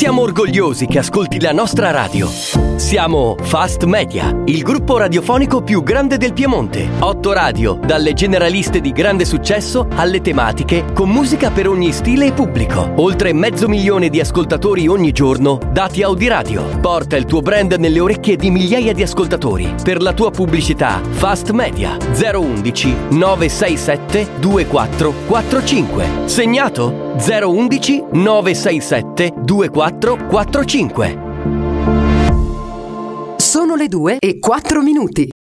Siamo orgogliosi che ascolti la nostra radio. Siamo Fast Media, il gruppo radiofonico più grande del Piemonte. 8 radio, dalle generaliste di grande successo alle tematiche, con musica per ogni stile e pubblico. Oltre 500.000 di ascoltatori ogni giorno, dati Audiradio. Porta il tuo brand nelle orecchie di migliaia di ascoltatori. Per la tua pubblicità, Fast Media 011 967 2445. Segnato? 011 967 2445. Sono le 2:04.